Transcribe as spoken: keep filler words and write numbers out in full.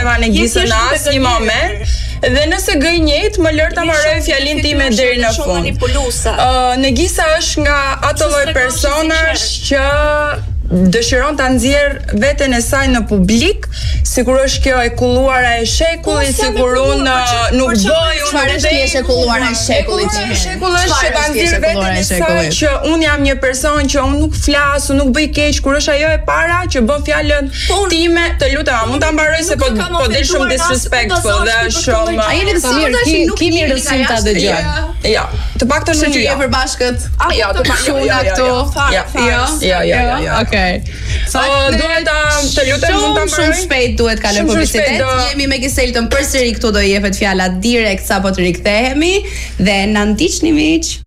tema në Gisën në asnjë moment. Dhe nëse gëj njëjtë, më lër ta mbaroj fjalinë time deri në fund. Uh, Negisa është nga ato lloj personash që dëshiron ta nxjerr veten e saj në publik, sikur është kjo e kulluara e shekullit, sikur unë nuk bëj, unë çfarë është e kulluara e shekullit. Shekulli është që ta nxjerr veten e saj që unë jam një person që unë nuk flas, nuk bëj keq, kur është ajo e para që bën fjalën time, të lutem, mund ta mbaroj se po po del shumë disrespectful dhe është shumë. A jeni të mirë, kimi rësim ta dëgjoj. Ja, të paktën unë jam përbashkët. Ja, të paktën unë këtu. Ja, ja, ja, ja. Okej. So, duhet ta të lutem mund ta mbaroj. Shumë shpejt duhet kaloj publicitet. Jemi me Giseltën përsëri këtu, do i jepet fjala direkt sapo të rikthehemi dhe na ndiqni miq.